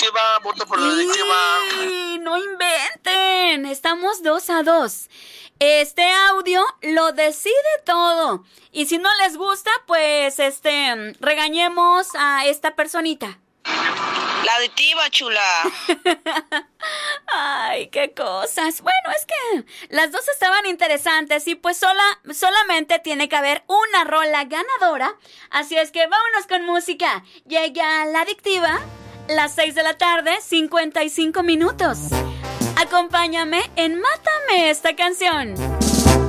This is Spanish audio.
adictiva, voto por la adictiva. ¡Y no inventen! Estamos 2-2. Este audio lo decide todo. Y si no les gusta, pues regañemos a esta personita. La adictiva, chula. Ay, qué cosas. Bueno, es que las dos estaban interesantes y pues solamente tiene que haber una rola ganadora. Así es que vámonos con música. Llega la adictiva, las 6 de la tarde, 55 minutos. Acompáñame en Mátame esta canción.